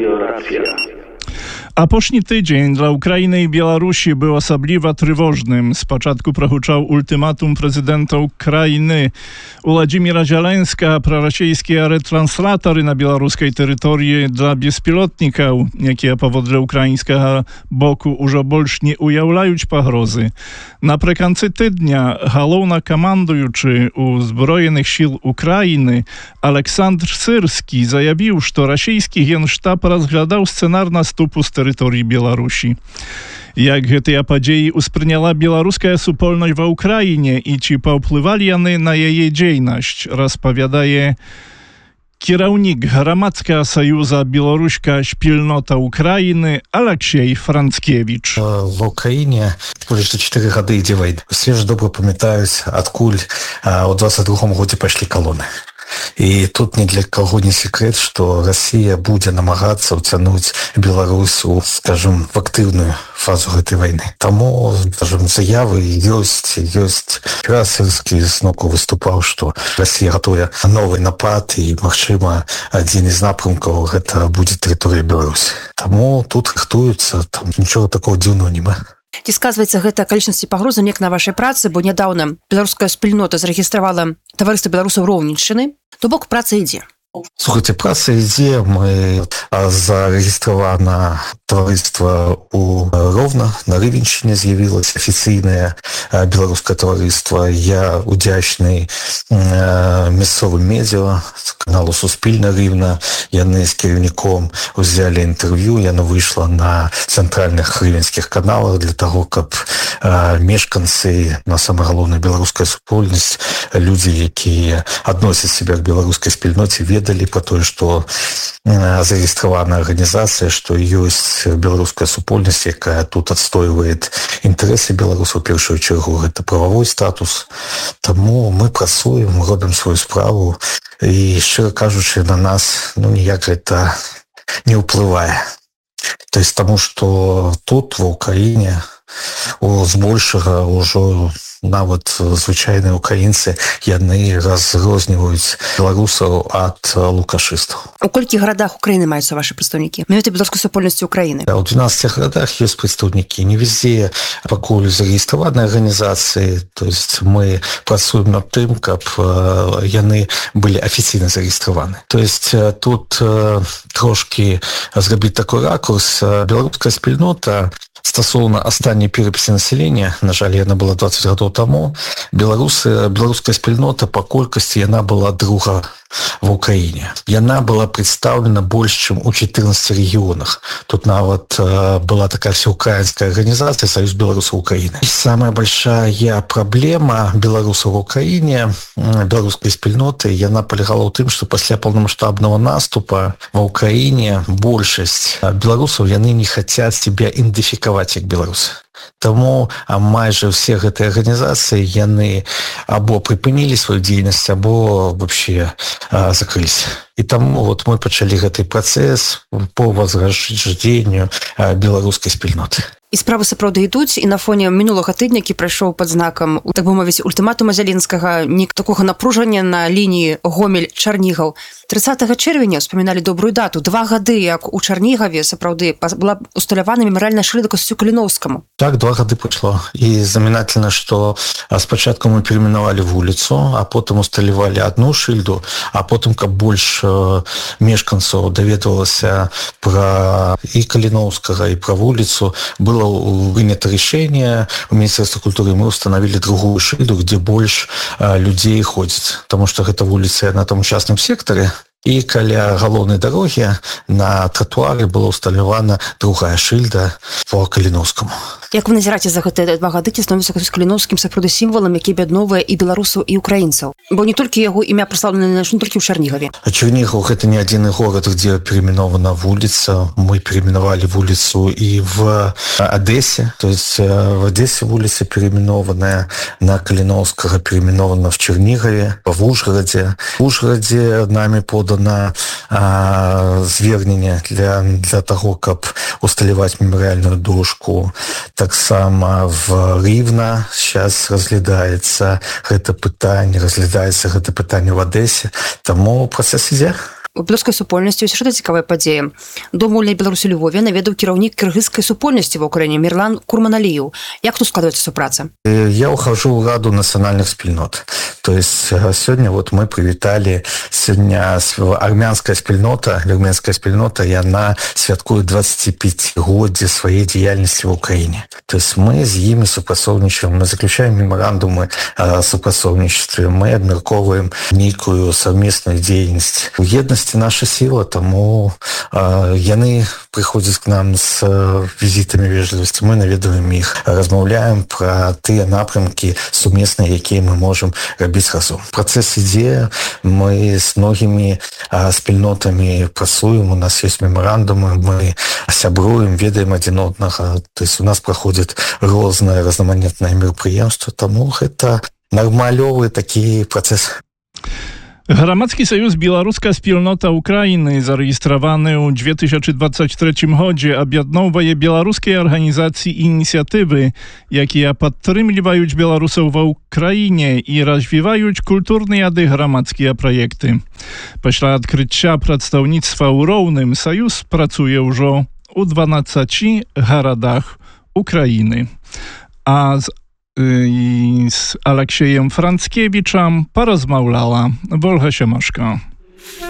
Radio Racja. Апошні тыдзень для Украины и Беларуси был особливо тревожным. Спочатку прогучал ультиматум президента Украины Владимира Зеленского про российские ретранслаторы на белорусской территории для беспилотников, які поводле украинского боку уже больше не уявляют погрозы. Наприкінці тижня головнокомандуючий у Збройних сил України Олександр Сирський заявив, що російський генштаб розглядав сценар наступу з території Білорусі. Як гэтыя падзеі ўспрыняла беларуская супольнасць ва Ўкраіне і ці паўплывалі яны на яе дзейнасць, распавядае кіраўнік грамадскага саюза беларуская спільнота Украины Алексей Францкевич. В Украине больше 4 года ідзе война. Все ж добра памятаюць, адкуль у 22-м годзе пайшлі колоны. И тут ни для кого не секрет, что Россия будет намагаться утянуть Беларусь, скажем, в активную фазу этой войны. Тому, скажем, заявы есть. Сирский снова выступал, что Россия готовя новый напад, и, махчима, один из напрямков это будет территория Беларуси. Тому тут рыхтуются, там ничего такого дивного нема. Ці сказваецца гэта акалічнасці пагрозы неяк на вашай працы, бо нядаўна беларуская спільнота зарэгістравала таварыства беларусаў Роўненшчыны, то бок праца ідзе. Слушайте, праца ідзе, мы зарэгістравана таварыства у Ровно, на Рывеншчыне з'явілася афіцыйнае беларускае таварыства. Я удзячны мясцовым медыа, каналу Суспільна Рівна. Яны з кіраўніком узялі інтэрв'ю, яно выйшла на цэнтральных рывенскіх каналах для таго, каб мешканцы, на самая галоўная беларуская супольнасць, людзі, якія адносяць сябе к беларускай спільноце, ведалі про тое, што зарэгістравана арганізацыя, што ёсць беларуская супольнасць, якая тут адстойвае інтарэсы беларусаў, у першую чаргу гэта прававой статус. Таму мы працуем, робім сваю справу і, шчыра кажучы, на нас ніяк гэта не ўплывае. То есть таму, што тут, ва Ўкраіне, збольшага ўжо нават звычайныя украінцы, яны разрозніваюць беларусаў ад лукашыстаў. У колькіх гарадах Украіны маюцца ваши прадстаўнікі? Менавіта беларускай супольнасці Украіны? У 12 гарадах ёсць прадстаўнікі. Не везде пакуль зарэгістраваныя арганізацыі. То есть мы працуем над тым, каб яны былі афіцыйна зарэгістраваны. То есть тут трошкі зрабіць такой ракурс. Беларуская спільнота стасоўна астатняй перапісы насялення, на жаль, яна была 20 гадоў таму, беларуская спільнота па колькасці яна была друга в Украине. Яна была представлена больше, чем у 14 регионах. Тут нават была такая всеукраинская организация Союз белорусов Украины. И самая большая проблема белорусов в Украине, белорусской спільноты, яна полягала ў тым, что пасля полномасштабного наступа в Украине большасць белорусов яны не хотят себя идентификовать как белорусы. Таму майже все гэтыя арганізацыі яны або прыпынілі сваю дзейнасць, або вообще закрылись. І таму вот мы пачалі гэты працэс по возрождению беларускай спільноты. І справы сапраўды ідуць, і на фоне мінулага тыдня, які прайшоў пад знакам, так бы мовіць, ультыматума Зеленскага, ні такога напружання на лініі Гомель-Чарнігаў. 30 чэрвеня ўспаміналі добрую дату. 2 гады, як у Чарнігаве сапраўды была усталявана мемарыяльная шыльда Касцю Каліноўскаму. Так, 2 гады прайшло. І знаменательно, што спачатку мы перейменавалі вуліцу, а потым усталявалі одну шыльду, а потым, каб больш мешканцаў даведвалася пра і Каліноўскага, і пра вуліцу, было принято решение у Министерства культуры, мы установили другую шильду, где больше людей ходит, потому что эта улица на том частном секторе, и каля галоўнай дарогі на тротуары была усталявана другая шыльда по Каліноўскаму. Як вы назіраце за гэтыя 2 гады, ці становіцца Каліноўскім сапраўды сімвалам, які аб'ядноўвае і беларусаў, і украінцаў? Бо не толькі яго імя праслаўлена не толькі ў Чарнігаве. Чернигов – это не один город, где переименована улица. Мы переименовали улицу и в Одессе. То есть в Одессе улица переименованная, на Каліноўскага переименована в Чернигове, в Ужгороде. В Ужгороде нами подано звернення для того, каб усталяваць мемарыяльную дошку. Таксама в Рівна сейчас разглядаецца гэта пытанне в Одессе. Таму працэс ідзе. У беларускай супольнасці ёсць яшчэ цікавая падзея. Дом вольнай Беларусі Львове наведаў кіраўнік кыргызскай супольнасці ва ўкраіне Мирлан Курманалиев. Як тут складывается супраца? Я ухожу в Раду национальных спільнот. То есть сегодня вот мы привітали, сегодня армянская спільнота, и она святкует 25-годие своей деятельности в Украине. То есть мы с ними супрацоўнічаем, мы заключаем меморандумы о супрацоўнічестве, мы абмяркоўваем некую совместную деятельность. У едности наша сила, тому яны приходят к нам с визитами вежливости, мы наведываем их, размаўляем про те напрямки суместные, якія мы можем рабіць разом. Процесс ідзе, мы с многими спільнотами працуем, у нас есть меморандумы, мы сябруем, ведаем адзін однага, то есть у нас проходят розныя разнаманетныя мерапрыемствы, тому это нармалёвы такі працэс. Громадский союз «Белорусская спільнота Украины», зарегистрowany w 2023 году, объединяет белорусские организации и инициативы, которые поддерживают белорусов в Украине и развивают культурные и громадские проекты. После открытия представництва у Ровным союз працує уже у 12 городах Украины. A z Aleksiejem Franckiewiczem porozmawiała Wolga Siemaszka.